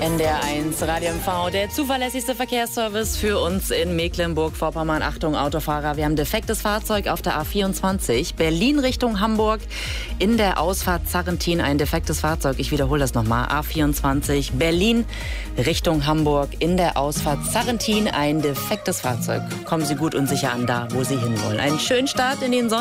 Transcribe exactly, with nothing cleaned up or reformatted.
N D R eins Radio M V, der zuverlässigste Verkehrsservice für uns in Mecklenburg-Vorpommern. Achtung, Autofahrer, wir haben defektes Fahrzeug auf der A vierundzwanzig, Berlin Richtung Hamburg, in der Ausfahrt Zarrentin ein defektes Fahrzeug. Ich wiederhole das nochmal, A vierundzwanzig, Berlin Richtung Hamburg, in der Ausfahrt Zarrentin ein defektes Fahrzeug. Kommen Sie gut und sicher an, da wo Sie hinwollen. Einen schönen Start in den Sonntag.